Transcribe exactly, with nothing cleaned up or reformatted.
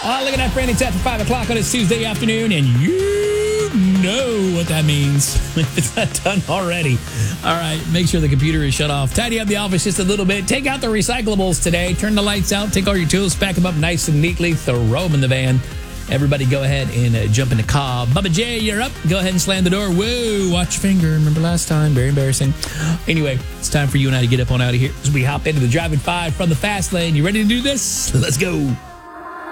Oh, look at that, friend. It's after five o'clock on this Tuesday afternoon, and you know what that means if it's not done already. All right, make sure the computer is shut off. Tidy up the office just a little bit. Take out the recyclables today. Turn the lights out. Take all your tools, pack them up nice and neatly. Throw them in the van. Everybody go ahead and uh, jump in the car. Bubba J, you're up. Go ahead and slam the door. Whoa, watch your finger. Remember last time? Very embarrassing. Anyway, it's time for you and I to get up on out of here as we hop into the Driving Five from the Fast Lane. You ready to do this? Let's go.